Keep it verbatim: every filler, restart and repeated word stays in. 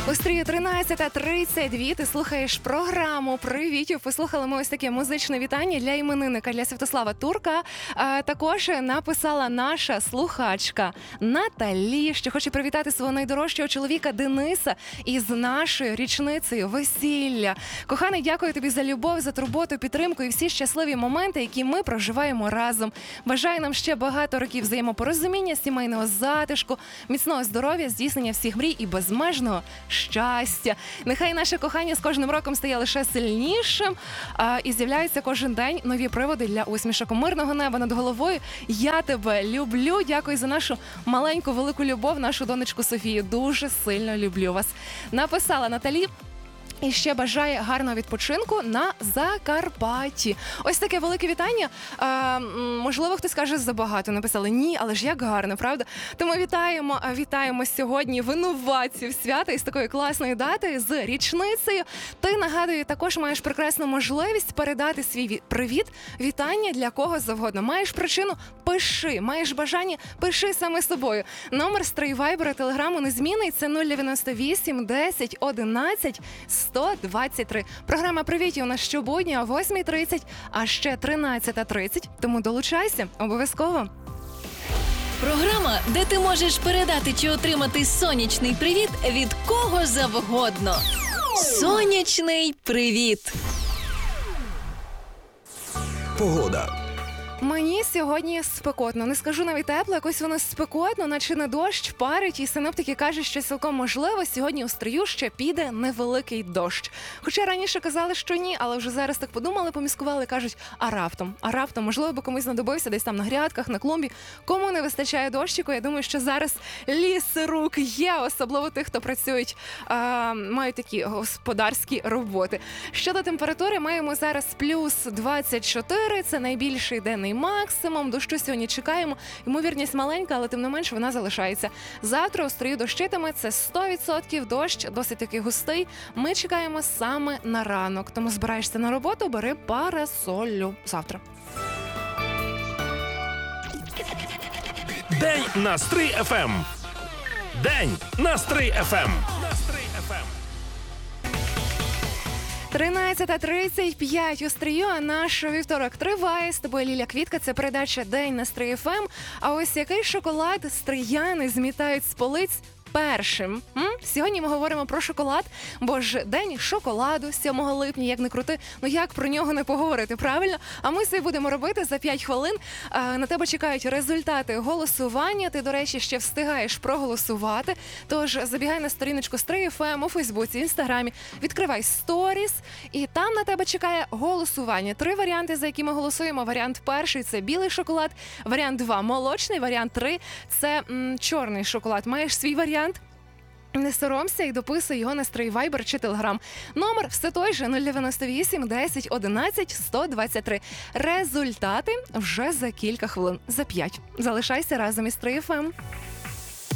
У стрію тринадцята тридцять два ти слухаєш програму «Привітів». Послухали ми ось таке музичне вітання для іменинника, для Святослава Турка. А, також написала наша слухачка Наталі, що хоче привітати свого найдорожчого чоловіка Дениса із нашою річницею весілля. Коханий, дякую тобі за любов, за турботу, підтримку і всі щасливі моменти, які ми проживаємо разом. Бажаю нам ще багато років взаємопорозуміння, сімейного затишку, міцного здоров'я, здійснення всіх мрій і безмежного щастя. Нехай наше кохання з кожним роком стає лише сильнішим а, і з'являються кожен день нові приводи для усмішок. Мирного неба над головою. Я тебе люблю. Дякую за нашу маленьку велику любов, нашу донечку Софію. Дуже сильно люблю вас. Написала Наталі. І ще бажає гарного відпочинку на Закарпатті. Ось таке велике вітання. А, можливо, хтось скаже, забагато написали. Ні, але ж як гарно, правда? Тому вітаємо, вітаємо сьогодні винуватців свята із такої класної дати, з річницею. Ти, нагадую, також маєш прекрасну можливість передати свій привіт, вітання для кого завгодно. Маєш причину – пиши. Маєш бажання – пиши саме собою. Номер стрій вайбера, телеграму незмінний – це нуль дев'яносто вісім десять одинадцять сто двадцять три. Програма «Привітів» у нас щобудня о восьмій тридцять, а ще тринадцята тридцять. Тому долучайся обов'язково. Програма, де ти можеш передати чи отримати сонячний привіт від кого завгодно. Сонячний привіт. Погода. Мені сьогодні спекотно. Не скажу навіть тепло, якось воно спекотно, наче не дощ, парить. І синоптики кажуть, що цілком можливо сьогодні у Стрию ще піде невеликий дощ. Хоча раніше казали, що ні, але вже зараз так подумали, поміскували, кажуть, а раптом, а раптом, можливо, бо комусь знадобився десь там на грядках, на клумбі. Кому не вистачає дощику, я думаю, що зараз ліс рук є, особливо тих, хто працюють, а, мають такі господарські роботи. Щодо температури, маємо зараз плюс двадцять чотири, це найбільший денний максимум. Дощу сьогодні чекаємо. Ймовірність маленька, але тим не менш вона залишається. Завтра у Стрию дощитиме, це сто відсотків дощ, досить такий густий. Ми чекаємо саме на ранок. Тому збираєшся на роботу, бери парасолю. Завтра. День на Стрий еф ем. День на Стрий еф ем. тринадцята тридцять п'ять у Стрию, а наш вівторок триває. З тобою Ліля Квітка, це передача «День на Стрий еф ем». А ось який шоколад стрияни змітають з полиць першим? М? Сьогодні ми говоримо про шоколад, бо ж день шоколаду сьомого липня, як не крути, ну як про нього не поговорити, правильно? А ми це будемо робити за п'ять хвилин. А, на тебе чекають результати голосування. Ти, до речі, ще встигаєш проголосувати. Тож забігай на сторіночку Стрий еф ем у Фейсбуці, Інстаграмі, відкривай сторіс, і там на тебе чекає голосування. Три варіанти, за які ми голосуємо. Варіант перший – це білий шоколад, варіант два – молочний, варіант три – це м, чорний шоколад. Маєш свій варіант? Не соромся і дописуй його на Стрий Вайбер чи Телеграм. Номер все той же нуль дев'яносто вісім десять одинадцять сто двадцять три. Результати вже за кілька хвилин. За п'ять. Залишайся разом із Стрий еф ем.